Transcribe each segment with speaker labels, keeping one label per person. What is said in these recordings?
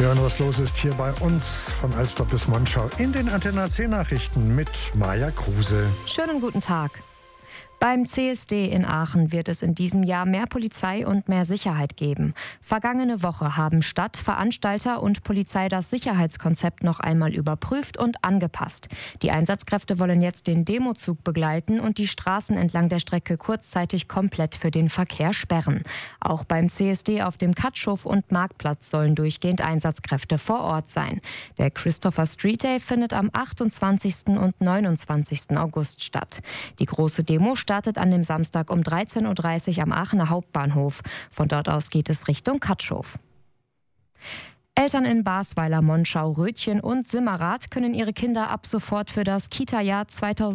Speaker 1: Wir hören, was los ist hier bei uns von Alstorf bis Monschau in den Antenne AC Nachrichten mit Maja Kruse.
Speaker 2: Schönen guten Tag. Beim CSD in Aachen wird es in diesem Jahr mehr Polizei und mehr Sicherheit geben. Vergangene Woche haben Stadt, Veranstalter und Polizei das Sicherheitskonzept noch einmal überprüft und angepasst. Die Einsatzkräfte wollen jetzt den Demozug begleiten und die Straßen entlang der Strecke kurzzeitig komplett für den Verkehr sperren. Auch beim CSD auf dem Katschhof und Marktplatz sollen durchgehend Einsatzkräfte vor Ort sein. Der Christopher Street Day findet am 28. und 29. August statt. Die große Demo startet an dem Samstag um 13.30 Uhr am Aachener Hauptbahnhof. Von dort aus geht es Richtung Katschhof. Eltern in Basweiler, Monschau, Rötchen und Simmerath können ihre Kinder ab sofort für das Kita-Jahr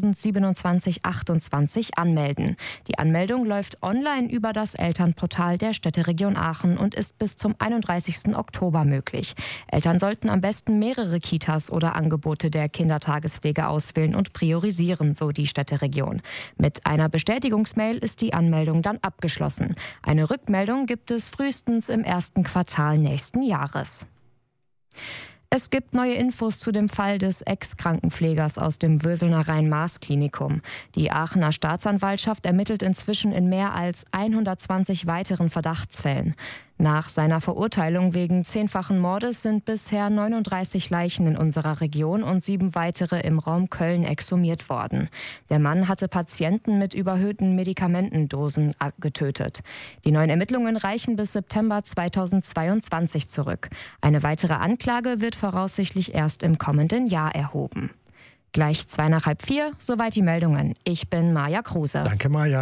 Speaker 2: 2027/28 anmelden. Die Anmeldung läuft online über das Elternportal der Städteregion Aachen und ist bis zum 31. Oktober möglich. Eltern sollten am besten mehrere Kitas oder Angebote der Kindertagespflege auswählen und priorisieren, so die Städteregion. Mit einer Bestätigungsmail ist die Anmeldung dann abgeschlossen. Eine Rückmeldung gibt es frühestens im ersten Quartal nächsten Jahres. Es gibt neue Infos zu dem Fall des Ex-Krankenpflegers aus dem Würselner Rhein-Maas-Klinikum. Die Aachener Staatsanwaltschaft ermittelt inzwischen in mehr als 120 weiteren Verdachtsfällen. Nach seiner Verurteilung wegen 10-fachen Mordes sind bisher 39 Leichen in unserer Region und 7 weitere im Raum Köln exhumiert worden. Der Mann hatte Patienten mit überhöhten Medikamentendosen getötet. Die neuen Ermittlungen reichen bis September 2022 zurück. Eine weitere Anklage wird voraussichtlich erst im kommenden Jahr erhoben. Gleich 3:45, soweit die Meldungen. Ich bin Maja Kruse.
Speaker 1: Danke, Maja.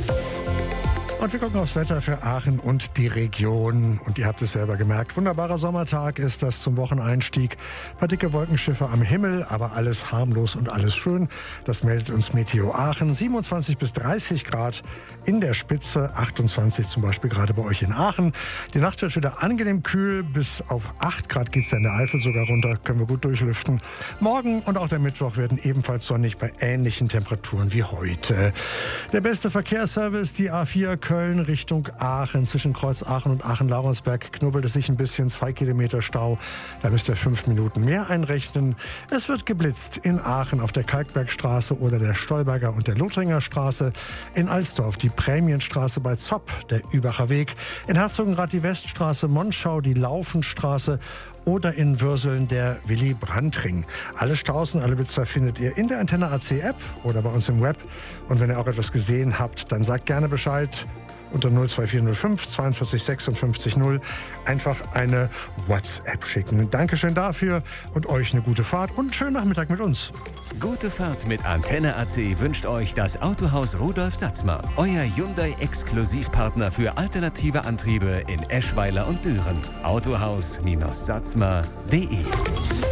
Speaker 1: Und wir gucken aufs Wetter für Aachen und die Region. Und ihr habt es selber gemerkt, wunderbarer Sommertag ist das zum Wocheneinstieg. Ein paar dicke Wolkenschiffe am Himmel, aber alles harmlos und alles schön. Das meldet uns Meteo Aachen. 27 bis 30 Grad in der Spitze, 28 zum Beispiel gerade bei euch in Aachen. Die Nacht wird wieder angenehm kühl, bis auf 8 Grad geht es in der Eifel sogar runter, können wir gut durchlüften. Morgen und auch der Mittwoch werden ebenfalls sonnig bei ähnlichen Temperaturen wie heute. Der beste Verkehrsservice, die A4 Köln Richtung Aachen. Zwischen Kreuz Aachen und Aachen-Laurensberg knubbelt es sich ein bisschen, 2 Kilometer Stau. Da müsst ihr 5 Minuten mehr einrechnen. Es wird geblitzt in Aachen auf der Kalkbergstraße oder der Stolberger und der Lothringer Straße. In Alstorf die Prämienstraße bei Zopp, der Übacher Weg. In Herzogenrath die Weststraße, Monschau die Laufenstraße oder in Würseln der Willy-Brandt-Ring. Alle Staus und alle Blitzer findet ihr in der Antenne AC App oder bei uns im Web. Und wenn ihr auch etwas gesehen habt, dann sagt gerne Bescheid unter 02405 42 56 0. Einfach eine WhatsApp schicken. Dankeschön dafür und euch eine gute Fahrt und einen schönen Nachmittag mit uns.
Speaker 3: Gute Fahrt mit Antenne AC wünscht euch das Autohaus Rudolf Satzmer. Euer Hyundai-Exklusivpartner für alternative Antriebe in Eschweiler und Düren. Autohaus-satzmer.de